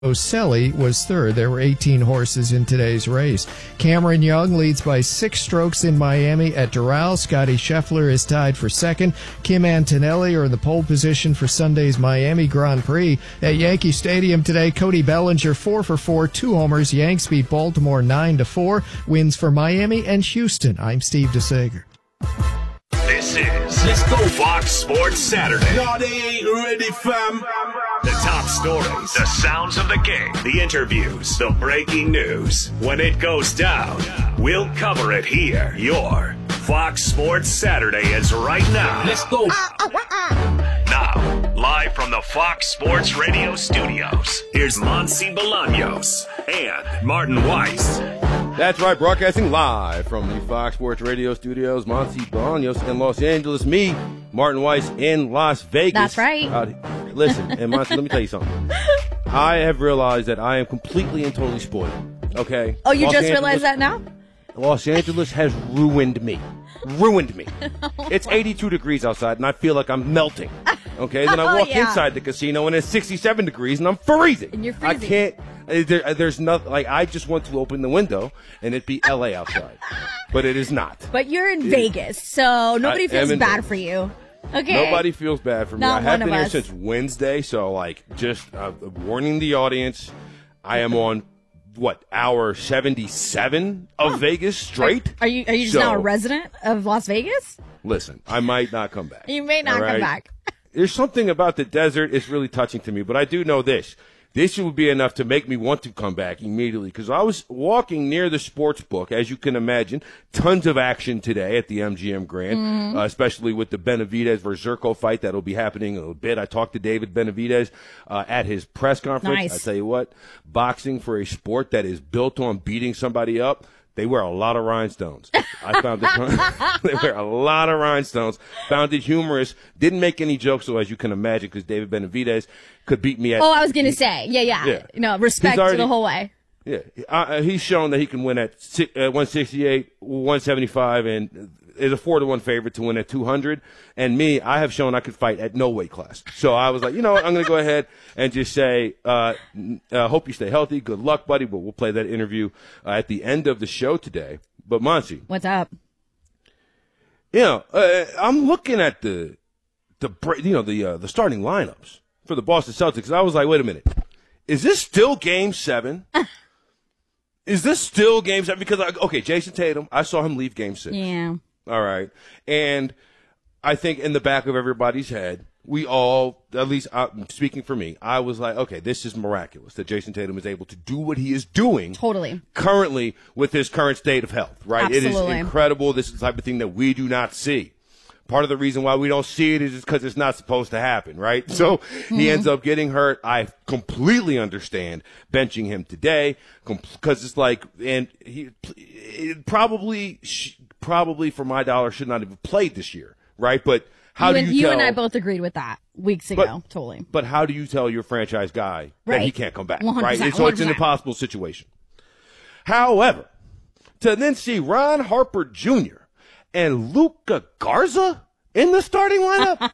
Oselli was third. There were 18 horses in today's race. Cameron Young leads by 6 strokes in Miami at Doral. Scotty Scheffler is tied for second. Kim Antonelli are in the pole position for Sunday's Miami Grand Prix. At Yankee Stadium today, Cody Bellinger 4 for 4, 2 homers. Yanks beat Baltimore 9-4. Wins for Miami and Houston. I'm Steve DeSager. This is Let's Go Fox Sports Saturday. No, they ain't ready, fam. The top stories, the sounds of the game, the interviews, the breaking news. When it goes down, we'll cover it here. Your Fox Sports Saturday is right now. Let's go. Now, live from the Fox Sports Radio studios, here's Monty Bolaños and Martin Weiss. That's right, broadcasting live from the Fox Sports Radio studios. Monty Bolaños in Los Angeles. Me, Martin Weiss, in Las Vegas. That's right. Listen, and Monty, let me tell you something. I have realized that I am completely and totally spoiled. Okay? Oh, you just realized that now? Los Angeles has ruined me. Ruined me. It's 82 degrees outside, and I feel like I'm melting. Okay? Then I walk inside the casino, and it's 67 degrees, and I'm freezing. And you're freezing. I can't. There's nothing. Like, I just want to open the window, and it'd be L.A. outside. But it is not. But you're in Vegas, so nobody feels bad for you. Okay. Nobody feels bad for me. Not I have one been of here us. since Wednesday, so, like, just warning the audience, I am on, hour 77 of Vegas straight? Are you just now a resident of Las Vegas? Listen, I might not come back. You may not come back. There's something about the desert. It's really touching to me, but I do know this. This would be enough to make me want to come back immediately, because I was walking near the sports book, as you can imagine. Tons of action today at the MGM Grand, especially with the Benavidez versus Zerko fight that'll be happening in a little bit. I talked to David Benavidez at his press conference. Nice. I tell you what, boxing for a sport that is built on beating somebody up, they wear a lot of rhinestones. I found it. They wear a lot of rhinestones. Found it humorous. Didn't make any jokes, so as you can imagine, because David Benavidez could beat me at. Oh, I was going to say. Yeah. No, respect the whole way. Yeah. He's shown that he can win at 168, 175, and is a 4-1 favorite to win at 200. And me, I have shown I could fight at no weight class. So I was like, you know what? I'm going to go ahead and just say, hope you stay healthy. Good luck, buddy. But we'll play that interview at the end of the show today. But Monty, what's up? I'm looking at the starting lineups for the Boston Celtics. And I was like, wait a minute. Is this still Game 7? Is this still Game 7? Because, Jason Tatum, I saw him leave Game 6. Yeah. All right. And I think in the back of everybody's head, we all, at least speaking for me, I was like, okay, this is miraculous that Jason Tatum is able to do what he is doing. Totally. Currently with his current state of health, right? Absolutely. It is incredible. This is the type of thing that we do not see. Part of the reason why we don't see it is because it's not supposed to happen, right? So he ends up getting hurt. I completely understand benching him today because it's like, and probably for my dollar should not have played this year, right? But how do you tell? You and I both agreed with that weeks ago, totally. But how do you tell your franchise guy that he can't come back, 100%, right? And so it's an 100%. impossible situation. However, to then see Ron Harper Jr. and Luka Garza in the starting lineup?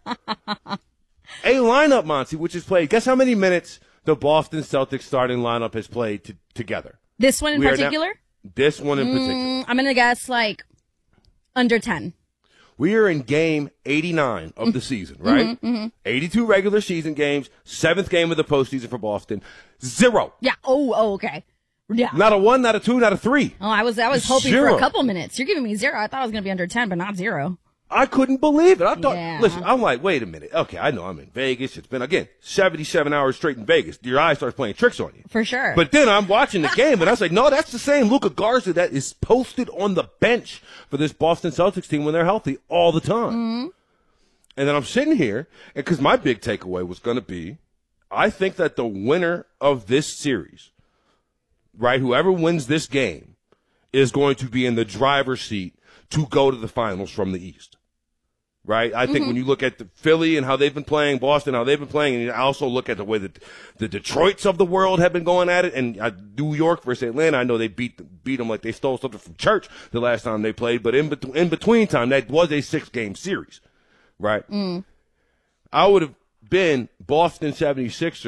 A lineup, Monty, which is played. Guess how many minutes the Boston Celtics starting lineup has played together? This one in particular? This one in particular. I'm going to guess like under 10. We are in game 89 of the season, right? 82 regular season games, 7th game of the postseason for Boston. 0. Yeah. Oh, okay. Yeah. Not a 1, not a 2, not a 3. Oh, I was hoping 0. for a couple minutes. You're giving me 0. I thought I was going to be under 10, but not 0. I couldn't believe it. I thought, Yeah. listen, I'm like, wait a minute. Okay, I know I'm in Vegas. It's been, again, 77 hours straight in Vegas. Your eye starts playing tricks on you. For sure. But then I'm watching the game, and I was like, no, that's the same Luka Garza that is posted on the bench for this Boston Celtics team when they're healthy all the time. And then I'm sitting here, and because my big takeaway was going to be, I think that the winner of this series, right, whoever wins this game, is going to be in the driver's seat to go to the finals from the East. Right? I think when you look at the Philly and how they've been playing, Boston, how they've been playing, and I also look at the way that the Detroits of the world have been going at it, and New York versus Atlanta, I know they beat them like they stole something from church the last time they played, but in between time, that was a 6-game series. Right? I would have been Boston 76ers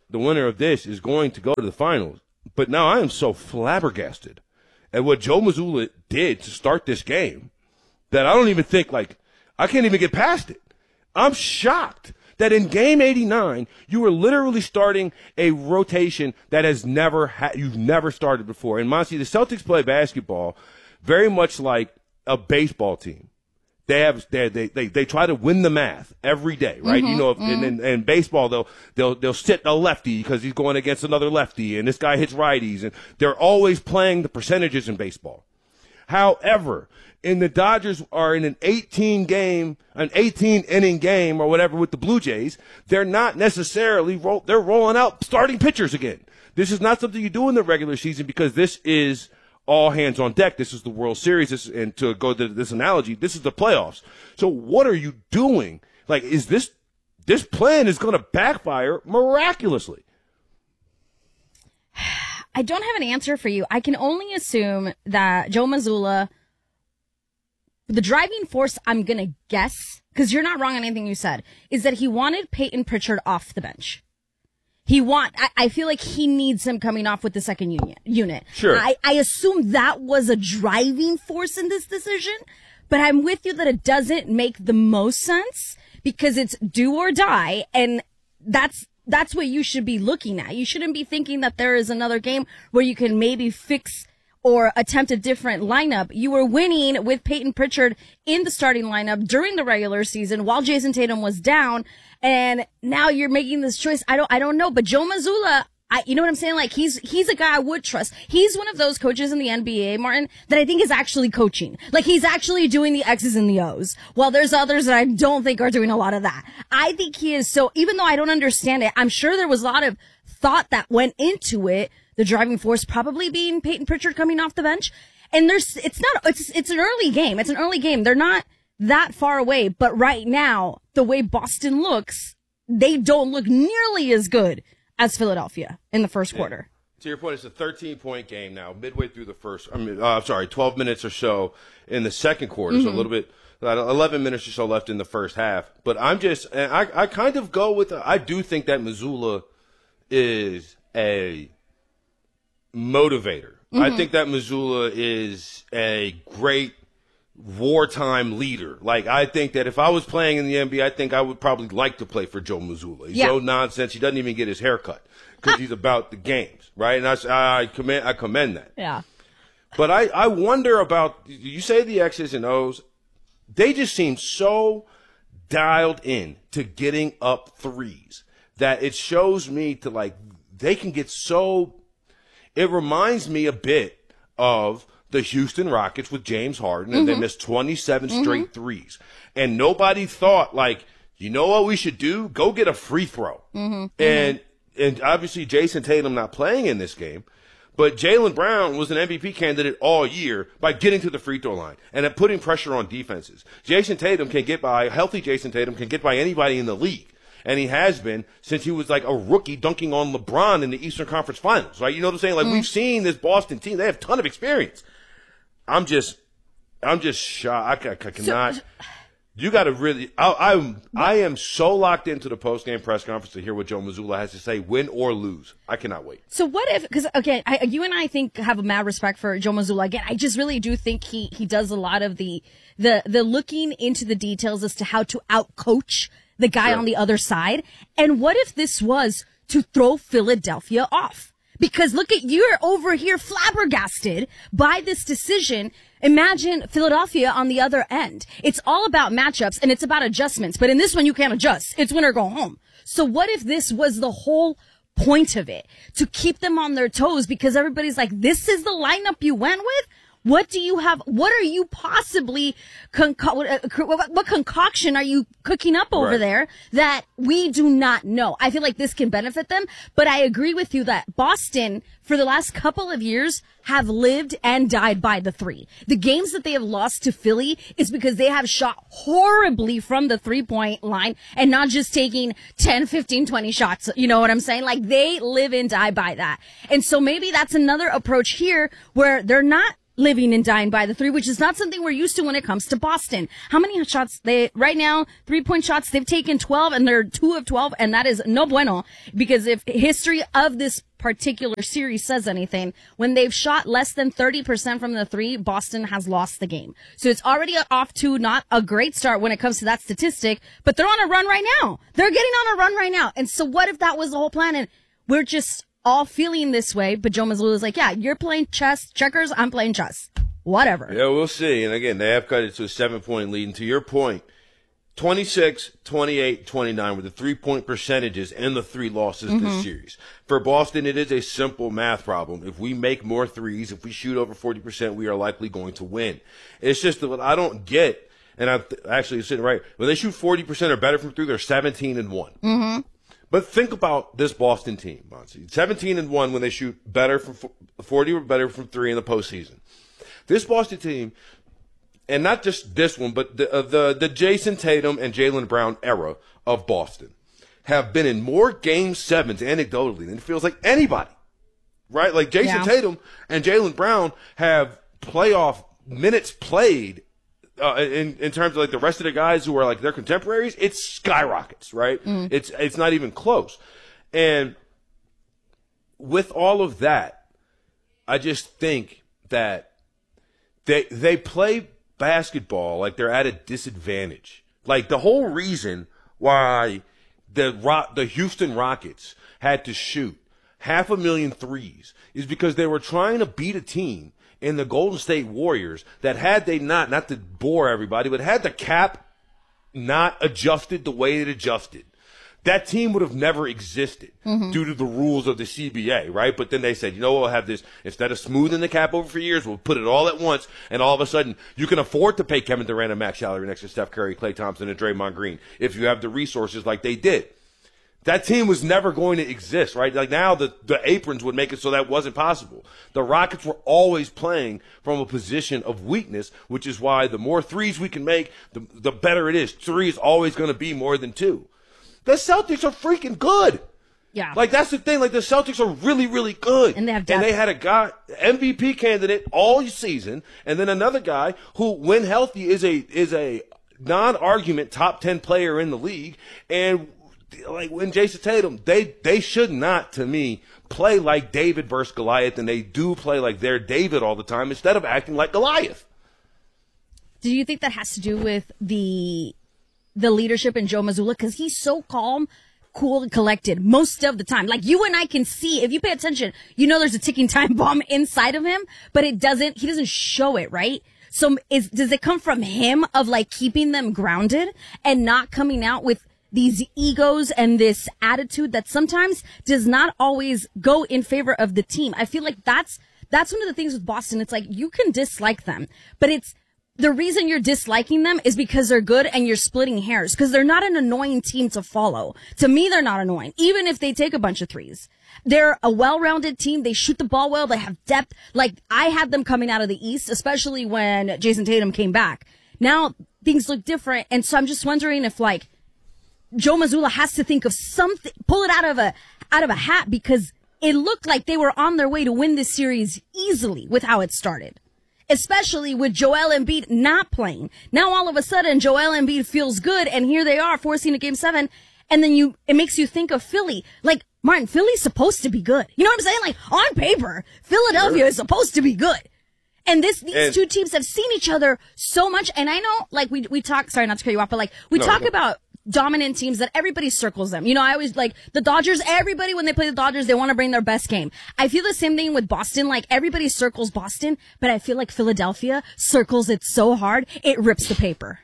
the winner of this is going to go to the finals. But now I am so flabbergasted at what Joe Mazzulla did to start this game that I don't even think, I can't even get past it. I'm shocked that in game 89, you were literally starting a rotation that you've never started before. And Monty, the Celtics play basketball very much like a baseball team. They try to win the math every day, right? In baseball they'll sit a lefty because he's going against another lefty, and this guy hits righties, and they're always playing the percentages in baseball. However, the Dodgers are in an 18 inning game or whatever with the Blue Jays, they're not necessarily they're rolling out starting pitchers again. This is not something you do in the regular season because this is all hands on deck. This is the World Series, and to go to this analogy, this is the playoffs. So what are you doing? Is this plan is going to backfire miraculously? I don't have an answer for you. I can only assume that Joe Mazzulla, the driving force, I'm going to guess, because you're not wrong on anything you said, is that he wanted Peyton Pritchard off the bench. I feel like he needs him coming off with the second unit. Sure. I assume that was a driving force in this decision, but I'm with you that it doesn't make the most sense because it's do or die, and that's what you should be looking at. You shouldn't be thinking that there is another game where you can maybe fix or attempt a different lineup. You were winning with Peyton Pritchard in the starting lineup during the regular season while Jason Tatum was down. And now you're making this choice. I don't know, but Joe Mazzulla, you know what I'm saying? He's a guy I would trust. He's one of those coaches in the NBA, Martin, that I think is actually coaching. He's actually doing the X's and the O's. While there's others that I don't think are doing a lot of that. I think he is. So even though I don't understand it, I'm sure there was a lot of thought that went into it. The driving force probably being Peyton Pritchard coming off the bench. And it's an early game. It's an early game. They're not that far away. But right now, the way Boston looks, they don't look nearly as good as Philadelphia in the first quarter. To your point, it's a 13-point game now, midway through the 12 minutes or so in the second quarter. So a little bit, 11 minutes or so left in the first half. But I kind of go with, I do think that Mazzulla is a motivator. I think that Mazzulla is a great wartime leader. I think that if I was playing in the NBA, I think I would probably like to play for Joe Mazzulla. He's no nonsense. He doesn't even get his hair cut because he's about the games, right? And I commend that. Yeah. But I wonder about, you say the X's and O's, they just seem so dialed in to getting up threes that it shows me to they can get so. It reminds me a bit of the Houston Rockets with James Harden, and they missed 27 straight threes. And nobody thought, you know what we should do? Go get a free throw. And obviously Jason Tatum not playing in this game, but Jaylen Brown was an MVP candidate all year by getting to the free throw line and putting pressure on defenses. Healthy Jason Tatum can get by anybody in the league. And he has been since he was a rookie dunking on LeBron in the Eastern Conference Finals, right? You know what I'm saying? We've seen this Boston team. They have a ton of experience. I'm just shocked. I cannot. You got to really. I am so locked into the post-game press conference to hear what Joe Mazzulla has to say, win or lose. I cannot wait. So what if? Because again, you and I think have a mad respect for Joe Mazzulla. Again, I just really do think he does a lot of the looking into the details as to how to outcoach the guy on the other side. And what if this was to throw Philadelphia off? Because look at, you're over here flabbergasted by this decision. Imagine Philadelphia on the other end. It's all about matchups and it's about adjustments. But in this one, you can't adjust. It's win or go home. So what if this was the whole point of it? To keep them on their toes because everybody's like, this is the lineup you went with? What do you have? What are you possibly, what concoction are you cooking up over there that we do not know? I feel like this can benefit them, but I agree with you that Boston, for the last couple of years, have lived and died by the three. The games that they have lost to Philly is because they have shot horribly from the 3-point line and not just taking 10, 15, 20 shots. You know what I'm saying? They live and die by that. And so maybe that's another approach here where they're not living and dying by the three, which is not something we're used to when it comes to Boston. How many shots right now, 3-point shots, they've taken 12 and they're 2 of 12. And that is no bueno, because if history of this particular series says anything, when they've shot less than 30% from the three, Boston has lost the game. So it's already off to not a great start when it comes to that statistic, but they're on a run right now. They're getting on a run right now. And so what if that was the whole plan and we're just all feeling this way, but Joe Mazzulla is like, yeah, you're playing checkers, I'm playing chess. Whatever. Yeah, we'll see. And again, they have cut it to a 7-point lead. And to your point, 26, 28, 29 were the 3-point percentages and the 3 losses this series. For Boston, it is a simple math problem. If we make more threes, if we shoot over 40%, we are likely going to win. It's just that what I don't get, and I'm actually sitting right, when they shoot 40% or better from three, they're 17-1. Mm-hmm. But think about this Boston team, Monty. 17-1 when they shoot better from 40 or better from three in the postseason. This Boston team, and not just this one, but the Jason Tatum and Jaylen Brown era of Boston, have been in more Game 7s anecdotally than it feels like anybody, right? Like Jason Tatum and Jaylen Brown have playoff minutes played in terms of like the rest of the guys who are like their contemporaries. It's skyrockets, right? It's not even close. And with all of that, I just think that they play basketball like they're at a disadvantage. Like the whole reason why the Houston Rockets had to shoot 500,000 threes is because they were trying to beat a team in the Golden State Warriors that had they not to bore everybody, but had the cap not adjusted the way it adjusted, that team would have never existed due to the rules of the CBA, right? But then they said, you know what, we'll have this, instead of smoothing the cap over for years, we'll put it all at once, and all of a sudden, you can afford to pay Kevin Durant and Max salary next to Steph Curry, Klay Thompson, and Draymond Green if you have the resources like they did. That team was never going to exist, right? Like now the aprons would make it so that wasn't possible. The Rockets were always playing from a position of weakness, which is why the more threes we can make, the better it is. 3 is always going to be more than 2. The Celtics are freaking good. Yeah. Like that's the thing. Like the Celtics are really, really good. And they have depth. And they had a guy, MVP candidate all season, and then another guy who, when healthy, is a non-argument top 10 player in the league. And like when Jason Tatum, they should not, to me, play like David versus Goliath, and they do play like they're David all the time instead of acting like Goliath. Do you think that has to do with the leadership in Joe Mazzulla? Because he's so calm, cool, and collected most of the time. Like you and I can see, if you pay attention, you know there's a ticking time bomb inside of him, but he doesn't show it, right? So does it come from him of like keeping them grounded and not coming out with these egos and this attitude that sometimes does not always go in favor of the team? I feel like that's one of the things with Boston. It's like you can dislike them, but it's the reason you're disliking them is because they're good and you're splitting hairs, because they're not an annoying team to follow. To me, they're not annoying, even if they take a bunch of threes. They're a well-rounded team. They shoot the ball well. They have depth. Like I had them coming out of the East, especially when Jason Tatum came back. Now things look different. And so I'm just wondering if like Joe Mazzulla has to think of something, pull it out of a hat, because it looked like they were on their way to win this series easily with how it started, especially with Joel Embiid not playing. Now all of a sudden Joel Embiid feels good, and here they are forcing a Game 7, and then it makes you think of Philly. Like, Martin, Philly's supposed to be good. You know what I'm saying? Like, on paper, Philadelphia is supposed to be good. And these two teams have seen each other so much, and I know, like, we talk, sorry not to cut you off, but like, we talk about dominant teams that everybody circles them. You know, I always like the Dodgers, everybody, when they play the Dodgers, they want to bring their best game. I feel the same thing with Boston. Like everybody circles Boston, but I feel like Philadelphia circles it so hard, it rips the paper.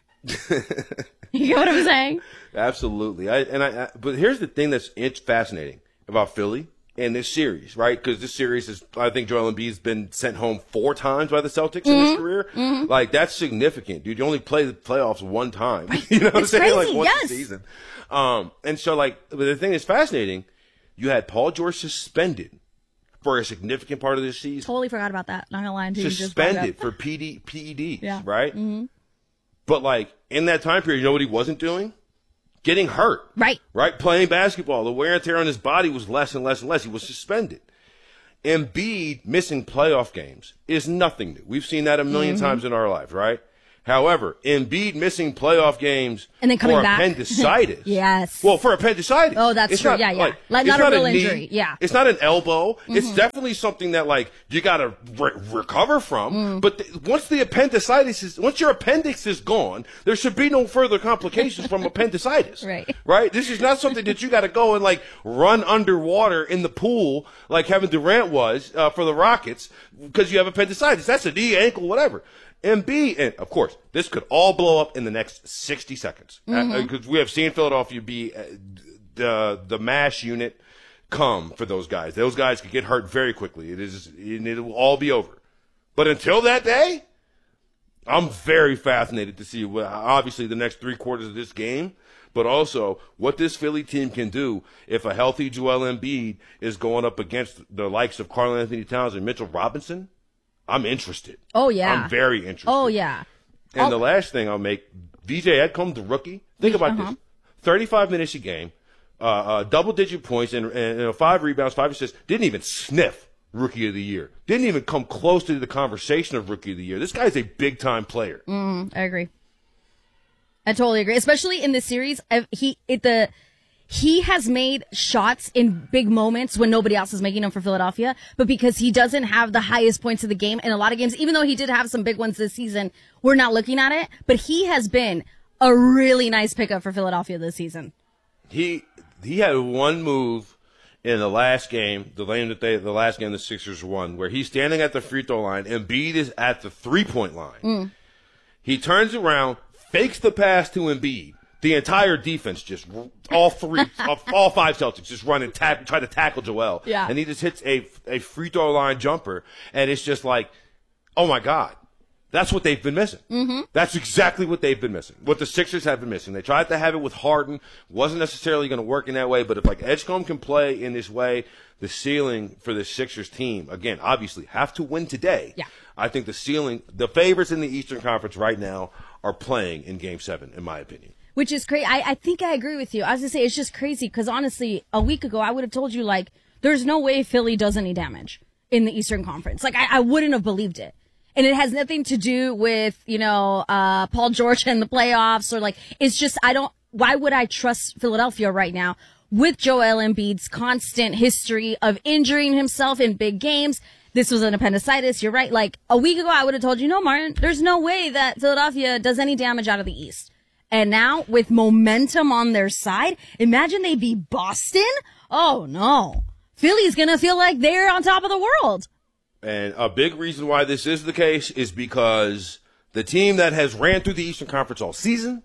You get what I'm saying? Absolutely. But here's the thing that's fascinating about Philly in this series, right? Because this series is, I think Joel Embiid's been sent home 4 times by the Celtics in his career. Mm-hmm. Like, that's significant, dude. You only play the playoffs 1 time. You know what I'm saying? Crazy, like, once a season. And so, like, but the thing that's fascinating, you had Paul George suspended for a significant part of this season. Totally forgot about that. Not gonna lie. Suspended for PEDs, yeah. right? Mm-hmm. But, like, in that time period, you know what he wasn't doing? Getting hurt. Right. Playing basketball. The wear and tear on his body was less and less and less. He was suspended. Embiid missing playoff games is nothing new. We've seen that a million times in our lives, right? However, Embiid missing playoff games and then coming for back. Appendicitis. Yes. Well, for appendicitis. Oh, that's it's true. Not, yeah. Like it's not a real knee, injury. Yeah. It's not an elbow. It's definitely something that, like, you got to recover from. But once once your appendix is gone, there should be no further complications from appendicitis. Right. Right? This is not something that you got to go and, like, run underwater in the pool like Kevin Durant was for the Rockets because you have appendicitis. That's a knee, ankle, whatever. Embiid, and of course, this could all blow up in the next 60 seconds. Because we have seen Philadelphia be the MASH unit come for those guys. Those guys could get hurt very quickly. It will all be over. But until that day, I'm very fascinated to see, obviously, the next 3 quarters of this game, but also what this Philly team can do if a healthy Joel Embiid is going up against the likes of Karl-Anthony Towns and Mitchell Robinson. I'm interested. Oh, yeah. I'm very interested. Oh, yeah. And the last thing I'll make, DJ Edcombe, the rookie, think about this. 35 minutes a game, double-digit points, and 5 rebounds, 5 assists, didn't even sniff Rookie of the Year. Didn't even come close to the conversation of Rookie of the Year. This guy's a big-time player. I agree. I totally agree. Especially in this series, he has made shots in big moments when nobody else is making them for Philadelphia, but because he doesn't have the highest points of the game in a lot of games, even though he did have some big ones this season, we're not looking at it, but he has been a really nice pickup for Philadelphia this season. He had one move in the last game, the last game the Sixers won, where he's standing at the free throw line, Embiid is at the 3-point line. He turns around, fakes the pass to Embiid. The entire defense just, all 5 Celtics just run and try to tackle Joel. Yeah. And he just hits a free throw line jumper. And it's just like, oh my God. That's what they've been missing. That's exactly what they've been missing. What the Sixers have been missing. They tried to have it with Harden. Wasn't necessarily going to work in that way. But if like Edgecombe can play in this way, the ceiling for the Sixers team, again, obviously have to win today. Yeah. I think the favorites in the Eastern Conference right now are playing in Game 7, in my opinion. Which is crazy. I think I agree with you. I was going to say, it's just crazy because honestly, a week ago, I would have told you, like, there's no way Philly does any damage in the Eastern Conference. Like, I wouldn't have believed it. And it has nothing to do with, Paul George and the playoffs or like, it's just, why would I trust Philadelphia right now with Joel Embiid's constant history of injuring himself in big games? This was an appendicitis. You're right. Like a week ago, I would have told you, no, Martin, there's no way that Philadelphia does any damage out of the East. And now, with momentum on their side, imagine they beat Boston? Oh, no. Philly's going to feel like they're on top of the world. And a big reason why this is the case is because the team that has ran through the Eastern Conference all season,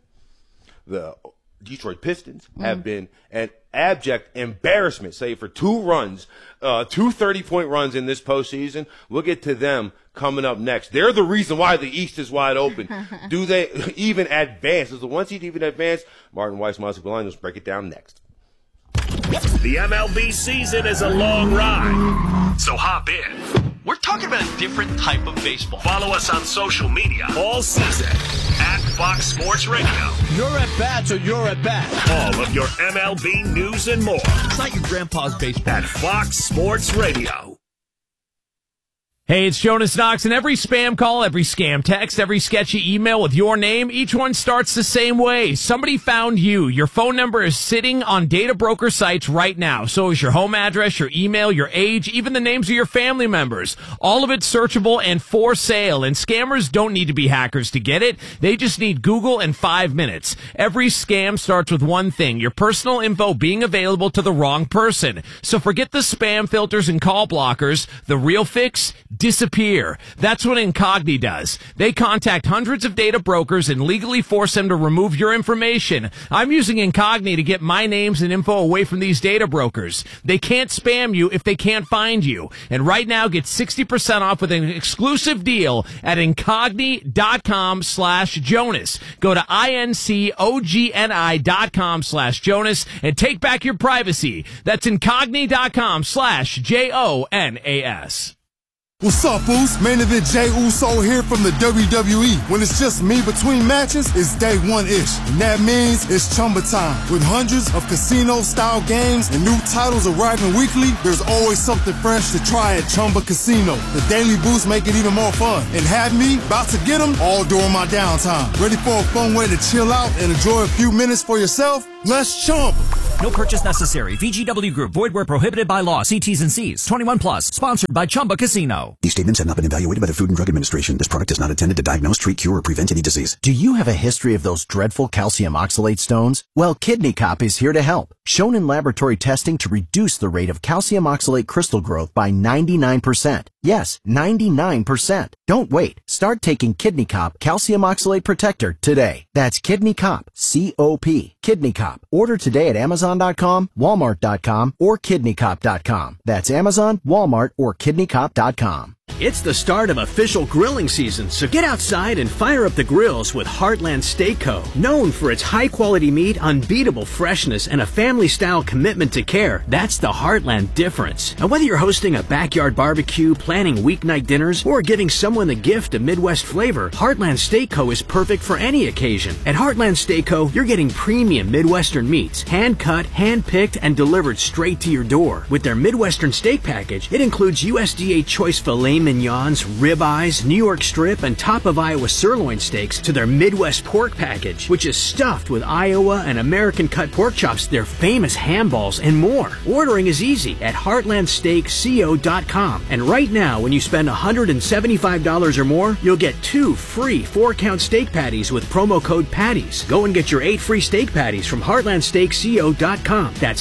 the Detroit Pistons, have been an abject embarrassment, save for 2 runs, 2 30-point runs in this postseason. We'll get to them coming up next. They're the reason why the East is wide open. Do they even advance? Is the 1 seed even advance? Martin Weiss, Monty Bolaños, let's break it down next. The MLB season is a long ride, so hop in. We're talking about a different type of baseball. Follow us on social media all season at Fox Sports Radio. Your at-bats or your at-bat. All of your MLB news and more It's not your grandpa's baseball. at Fox Sports Radio. Hey, it's Jonas Knox, and every spam call, every scam text, every sketchy email with your name, each one starts the same way. Somebody found you. Your phone number is sitting on data broker sites right now. So is your home address, your email, your age, even the names of your family members. All of it searchable and for sale. And scammers don't need to be hackers to get it. They just need Google and 5 minutes. Every scam starts with one thing, your personal info being available to the wrong person. So forget the spam filters and call blockers. The real fix? Disappear. That's what Incogni does. They contact hundreds of data brokers and legally force them to remove your information. I'm using Incogni to get my names and info away from these data brokers. They can't spam you if they can't find you. And right now, get 60% off with an exclusive deal at Incogni.com/Jonas. Go to INCOGNI.com/Jonas and take back your privacy. That's Incogni.com/JONAS. What's up, Boost? Main event Jey Uso here from the WWE. When it's just me between matches, it's day one-ish. And that means it's Chumba time. With hundreds of casino-style games and new titles arriving weekly, there's always something fresh to try at Chumba Casino. The Daily Boost make it even more fun. And have me about to get them all during my downtime. Ready for a fun way to chill out and enjoy a few minutes for yourself? Let's Chumba. No purchase necessary. VGW Group. Void where prohibited by law. See T's and C's. 21 plus. Sponsored by Chumba Casino. These statements have not been evaluated by the Food and Drug Administration. This product is not intended to diagnose, treat, cure, or prevent any disease. Do you have a history of those dreadful calcium oxalate stones? Well, Kidney Cop is here to help. Shown in laboratory testing to reduce the rate of calcium oxalate crystal growth by 99%. Yes, 99%. Don't wait. Start taking Kidney Cop Calcium Oxalate Protector today. That's Kidney Cop. C-O-P. Kidney Cop. Order today at Amazon.com, Walmart.com, or KidneyCop.com. That's Amazon, Walmart, or KidneyCop.com. It's the start of official grilling season, so get outside and fire up the grills with Heartland Steak Co. Known for its high-quality meat, unbeatable freshness, and a family-style commitment to care, that's the Heartland difference. And whether you're hosting a backyard barbecue, planning weeknight dinners, or giving someone the gift of Midwest flavor, Heartland Steak Co. is perfect for any occasion. At Heartland Steak Co., you're getting premium Midwestern meats, hand-cut, hand-picked, and delivered straight to your door. With their Midwestern steak package, it includes USDA choice filet mignons, ribeyes, New York strip, and top of Iowa sirloin steaks to their Midwest pork package, which is stuffed with Iowa and American cut pork chops, their famous ham balls, and more. Ordering is easy at heartlandsteakco.com. And right now, when you spend $175 or more, you'll get 2 free 4-count steak patties with promo code PATTIES. Go and get your 8 free steak patties from heartlandsteakco.com. That's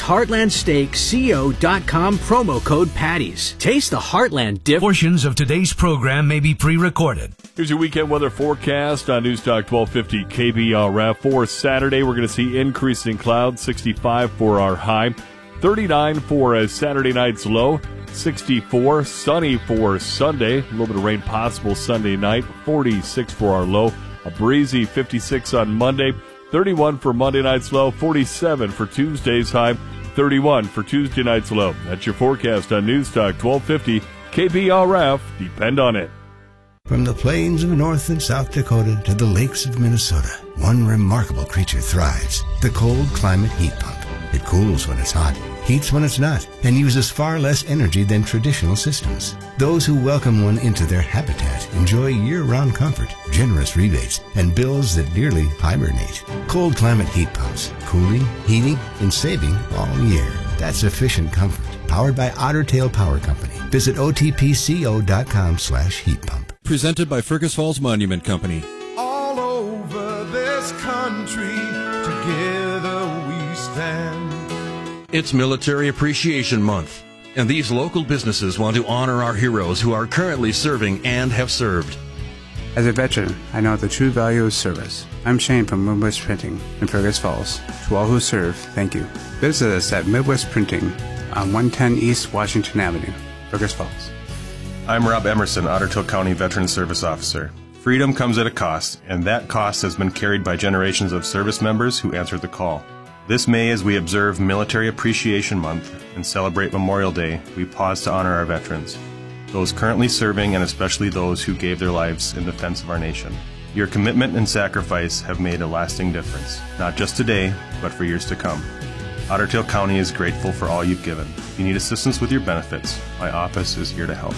heartlandsteakco.com, promo code PATTIES. Taste the Heartland dip. Portions of today's program may be pre-recorded. Here's your weekend weather forecast on Newstalk 1250 KBRF. For Saturday, we're going to see increasing clouds, 65 for our high, 39 for Saturday night's low, 64, sunny for Sunday, a little bit of rain possible Sunday night, 46 for our low, a breezy 56 on Monday, 31 for Monday night's low, 47 for Tuesday's high, 31 for Tuesday night's low. That's your forecast on Newstalk 1250 KBRF. Depend on it. From the plains of North and South Dakota to the lakes of Minnesota, one remarkable creature thrives, the cold climate heat pump. It cools when it's hot, heats when it's not, and uses far less energy than traditional systems. Those who welcome one into their habitat enjoy year-round comfort, generous rebates, and bills that nearly hibernate. Cold climate heat pumps, cooling, heating, and saving all year. That's efficient comfort. Powered by Otter Tail Power Company. Visit otpco.com/heat pump. Presented by Fergus Falls Monument Company. All over this country, together we stand. It's Military Appreciation Month, and these local businesses want to honor our heroes who are currently serving and have served. As a veteran, I know the true value of service. I'm Shane from Midwest Printing in Fergus Falls. To all who serve, thank you. Visit us at Midwest Printing on 110 East Washington Avenue, Fergus Falls. I'm Rob Emerson, Otter Tail County Veteran Service Officer. Freedom comes at a cost, and that cost has been carried by generations of service members who answered the call. This May, as we observe Military Appreciation Month and celebrate Memorial Day, we pause to honor our veterans, those currently serving and especially those who gave their lives in defense of our nation. Your commitment and sacrifice have made a lasting difference, not just today, but for years to come. Otter Tail County is grateful for all you've given. If you need assistance with your benefits, my office is here to help.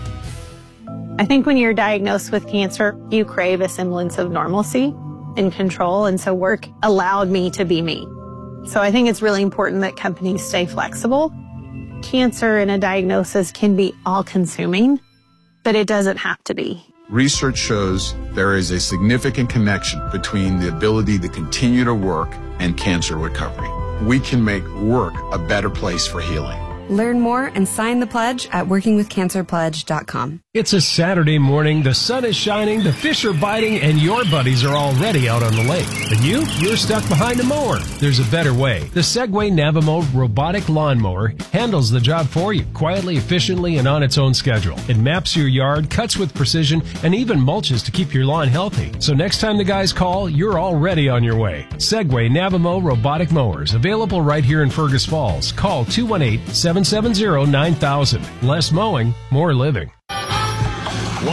I think when you're diagnosed with cancer, you crave a semblance of normalcy and control, and so work allowed me to be me. So I think it's really important that companies stay flexible. Cancer and a diagnosis can be all-consuming, but it doesn't have to be. Research shows there is a significant connection between the ability to continue to work and cancer recovery. We can make work a better place for healing. Learn more and sign the pledge at workingwithcancerpledge.com. It's a Saturday morning, the sun is shining, the fish are biting, and your buddies are already out on the lake. And you're stuck behind a mower. There's a better way. The Segway Navimo robotic lawnmower handles the job for you, quietly, efficiently, and on its own schedule. It maps your yard, cuts with precision, and even mulches to keep your lawn healthy. So next time the guys call, you're already on your way. Segway Navimo robotic mowers, available right here in Fergus Falls. Call 218-770-9000. Less mowing, more living.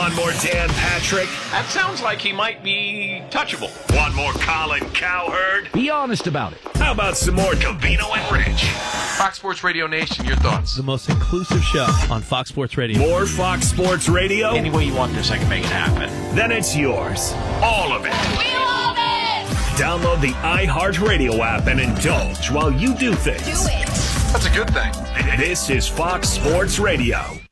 Want more Dan Patrick? That sounds like he might be touchable. Want more Colin Cowherd? Be honest about it. How about some more Covino and Rich? Fox Sports Radio Nation, your thoughts? The most inclusive show on Fox Sports Radio. More Fox Sports Radio? Any way you want this, I can make it happen. Then it's yours. All of it. We love it! Download the iHeartRadio app and indulge while you do things. Do it. That's a good thing. This is Fox Sports Radio.